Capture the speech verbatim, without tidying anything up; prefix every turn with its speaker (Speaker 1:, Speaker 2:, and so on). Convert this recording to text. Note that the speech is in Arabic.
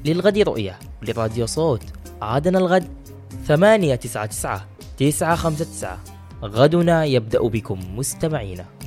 Speaker 1: للغد رؤية. لراديو صوت عادنا الغد ثمانية تسعة تسعة تسعة خمسة تسعة. غدنا يبدأ بكم مستمعينا.